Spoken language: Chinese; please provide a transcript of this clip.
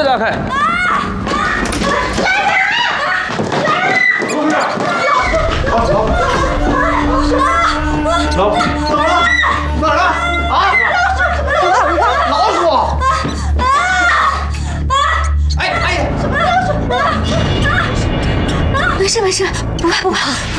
拉开！ 老虎，怎么了？哪儿了？啊？老鼠！哎！ 没事，不怕。